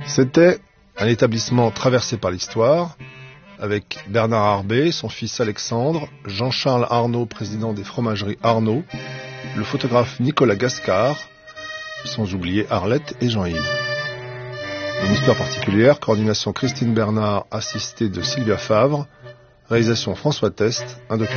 C'était un établissement traversé par l'histoire, avec Bernard Arbé, son fils Alexandre, Jean-Charles Arnaud, président des fromageries Arnaud, le photographe Nicolas Gascard, sans oublier Arlette et Jean-Yves. Une histoire particulière, coordination Christine Bernard, assistée de Sylvia Favre, réalisation François Test, un documentaire.